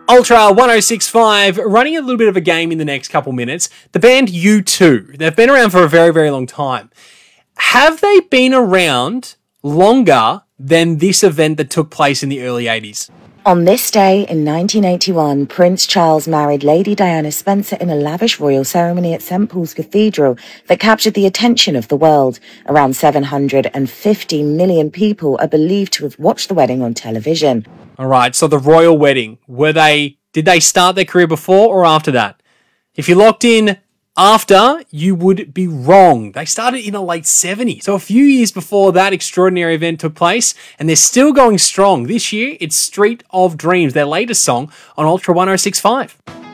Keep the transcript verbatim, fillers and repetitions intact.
Ultra one oh six point five, running a little bit of a game in the next couple minutes. The band U two, they've been around for a very, very long time. Have they been around longer than this event that took place in the early eighties? On this day in nineteen eighty-one, Prince Charles married Lady Diana Spencer in a lavish royal ceremony at Saint Paul's Cathedral that captured the attention of the world. Around seven hundred fifty million people are believed to have watched the wedding on television. All right, so the royal wedding, were they, did they start their career before or after that? If you locked in after, you would be wrong. They started in the late seventies, so a few years before that extraordinary event took place, and they're still going strong. This year, it's Street of Dreams, their latest song on Ultra one oh six point five.